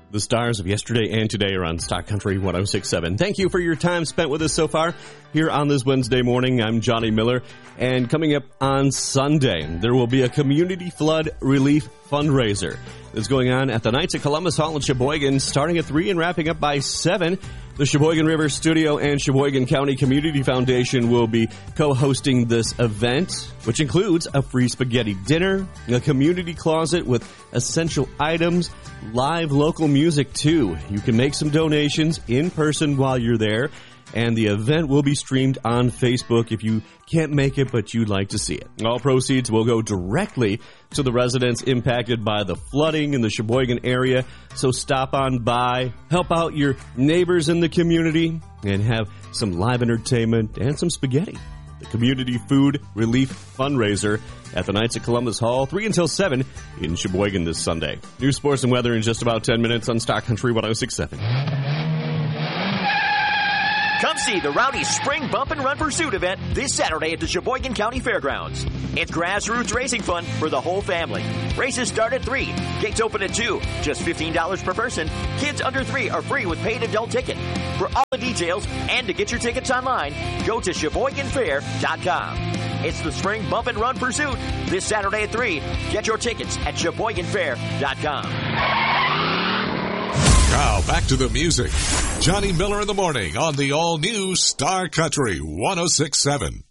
The stars of yesterday and today are on Stock Country 106.7. Thank you for your time spent with us so far here on this Wednesday morning. I'm Johnny Miller, and coming up on Sunday, there will be a community flood relief fundraiser that's going on at the Knights of Columbus Hall in Sheboygan, starting at 3 and wrapping up by 7. The Sheboygan River Studio and Sheboygan County Community Foundation will be co-hosting this event, which includes a free spaghetti dinner, a community closet with essential items, live local music too. You can make some donations in person while you're there, and the event will be streamed on Facebook if you can't make it but you'd like to see it. All proceeds will go directly to the residents impacted by the flooding in the Sheboygan area, so stop on by, help out your neighbors in the community, and have some live entertainment and some spaghetti. The Community Food Relief Fundraiser at the Knights of Columbus Hall, 3 until 7 in Sheboygan this Sunday. News, sports, and weather in just about 10 minutes on Stock Country 106.7. Come see the Rowdy Spring Bump and Run Pursuit event this Saturday at the Sheboygan County Fairgrounds. It's grassroots racing fun for the whole family. Races start at 3. Gates open at 2. Just $15 per person. Kids under 3 are free with paid adult ticket. For all the details and to get your tickets online, go to SheboyganFair.com. It's the Spring Bump and Run Pursuit this Saturday at 3. Get your tickets at SheboyganFair.com. Now back to the music. Johnny Miller in the morning on the all-new Star Country 106.7.